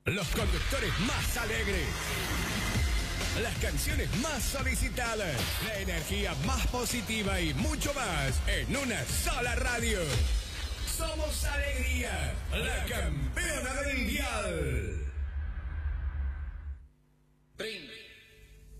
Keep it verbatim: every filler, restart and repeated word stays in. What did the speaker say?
Los conductores más alegres. Las canciones más solicitadas. La energía más positiva y mucho más en una sola radio. Somos Alegría, la campeona.